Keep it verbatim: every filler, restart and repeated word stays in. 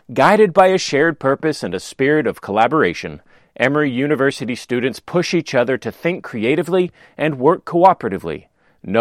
Guided by a shared purpose and a spirit of collaboration, Emory University students push each other to think creatively and work cooperatively,